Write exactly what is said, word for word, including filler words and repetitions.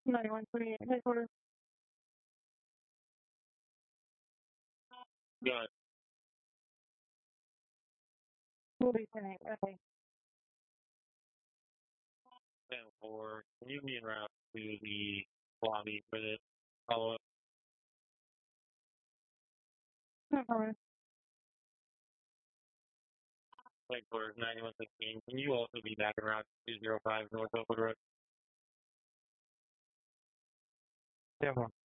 ninety-one twenty-eight headquarters. Good. We'll be ten eight. Okay. ten four. Can you be en route to the lobby for this follow-up? No problem. Headquarters ninety-one sixteen. Can you also be back en route to two oh five North Oakwood Road? Yeah,